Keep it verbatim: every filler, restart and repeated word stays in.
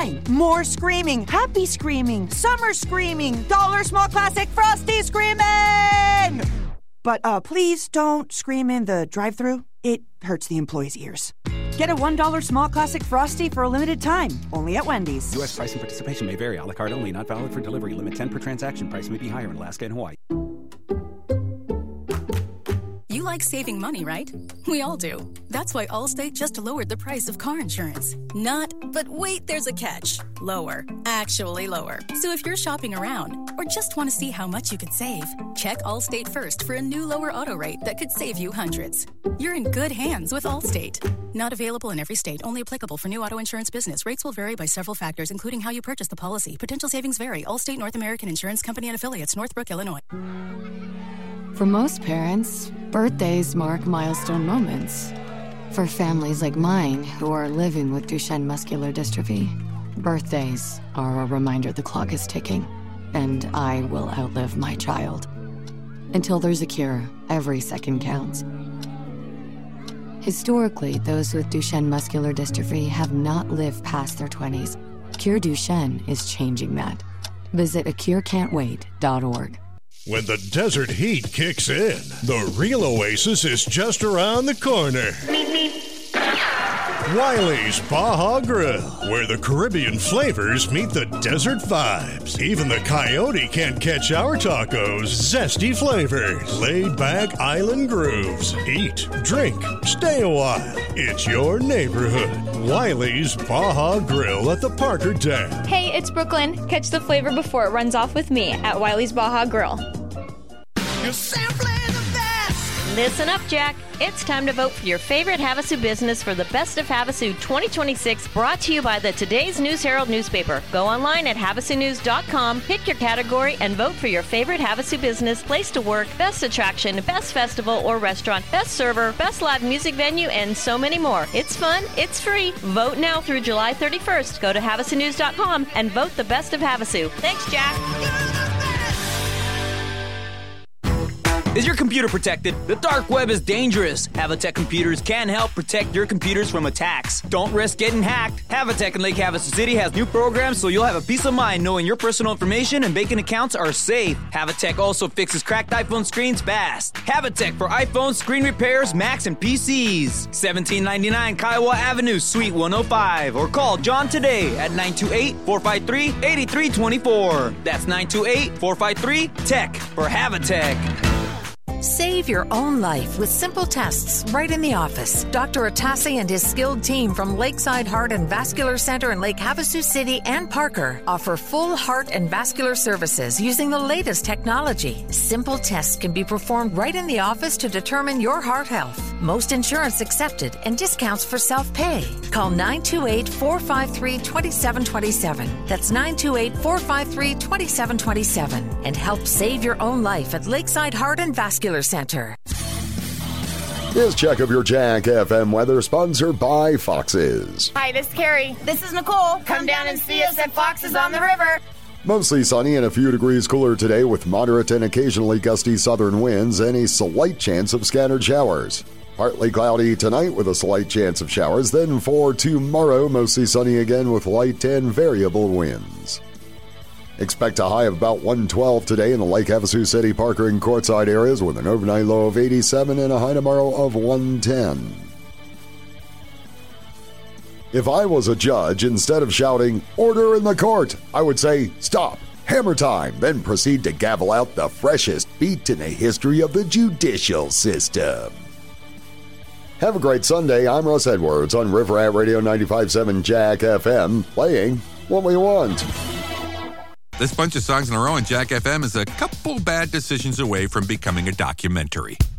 time. More screaming, happy screaming, summer screaming, dollar small classic Frosty screaming! But uh, please don't scream in the drive-thru. It hurts the employees' ears. Get a one dollar small classic Frosty for a limited time. Only at Wendy's. U S price and participation may vary. A la carte only. Not valid for delivery. Limit ten per transaction. Price may be higher in Alaska and Hawaii. You like saving money, right? We all do. That's why Allstate just lowered the price of car insurance. Not, but wait, there's a catch. Lower. Actually lower. So if you're shopping around or just want to see how much you could save, check Allstate first for a new lower auto rate that could save you hundreds. You're in good hands with Allstate. Not available in every state. Only applicable for new auto insurance business. Rates will vary by several factors, including how you purchase the policy. Potential savings vary. Allstate North American Insurance Company and Affiliates, Northbrook, Illinois. For most parents, birthdays mark milestone moments. For families like mine who are living with Duchenne muscular dystrophy, birthdays are a reminder the clock is ticking, and I will outlive my child. Until there's a cure, every second counts. Historically, those with Duchenne muscular dystrophy have not lived past their twenties. Cure Duchenne is changing that. Visit a cure can't wait dot org. When the desert heat kicks in, the real oasis is just around the corner. Wiley's Baja Grill, where the Caribbean flavors meet the desert vibes. Even the coyote can't catch our tacos' zesty flavors. Laid-back island grooves. Eat, drink, stay a while. It's your neighborhood. Wiley's Baja Grill at the Parker Dam. Hey, it's Brooklyn. Catch the flavor before it runs off with me at Wiley's Baja Grill. You're simply the best. Listen up, Jack. It's time to vote for your favorite Havasu business for the Best of Havasu twenty twenty-six, brought to you by the Today's News Herald newspaper. Go online at havasu news dot com, pick your category, and vote for your favorite Havasu business, place to work, best attraction, best festival or restaurant, best server, best live music venue, and so many more. It's fun. It's free. Vote now through July thirty-first. Go to havasu news dot com and vote the Best of Havasu. Thanks, Jack. Is your computer protected? The dark web is dangerous. Havatech Computers can help protect your computers from attacks. Don't risk getting hacked. Havatech in Lake Havasu City has new programs so you'll have a peace of mind knowing your personal information and banking accounts are safe. Havatech also fixes cracked iPhone screens fast. Havatech for iPhone screen repairs, Macs, and P Cs. seventeen ninety-nine Kiowa Avenue, Suite one oh five. Or call John today at nine two eight, four five three, eight three two four. That's nine two eight, four five three, T E C H for Havatech. Save your own life with simple tests right in the office. Doctor Atassi and his skilled team from Lakeside Heart and Vascular Center in Lake Havasu City and Parker offer full heart and vascular services using the latest technology. Simple tests can be performed right in the office to determine your heart health. Most insurance accepted and discounts for self-pay. Call nine two eight, four five three, two seven two seven. That's nine two eight, four five three, two seven two seven. And help save your own life at Lakeside Heart and Vascular Center. This check of your Jack F M weather sponsored by Fox's. Hi, this is Carrie. This is Nicole. Come, Come down and see us at Fox's on the river. Mostly sunny and a few degrees cooler today with moderate and occasionally gusty southern winds and a slight chance of scattered showers. Partly cloudy tonight with a slight chance of showers. Then for tomorrow, mostly sunny again with light and variable winds. Expect a high of about one twelve today in the Lake Havasu City, Parker, and Quartzsite areas with an overnight low of eighty-seven and a high tomorrow of one ten. If I was a judge, instead of shouting, "Order in the court," I would say, "Stop, hammer time," then proceed to gavel out the freshest beat in the history of the judicial system. Have a great Sunday. I'm Russ Edwards on River Rat Radio ninety-five point seven Jack F M, playing what we want. This bunch of songs in a row on Jack F M is a couple bad decisions away from becoming a documentary.